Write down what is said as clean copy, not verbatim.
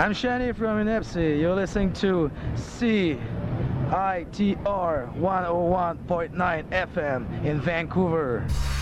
I'm Shani from Inepsi. You're listening to CITR 101.9 FM in Vancouver.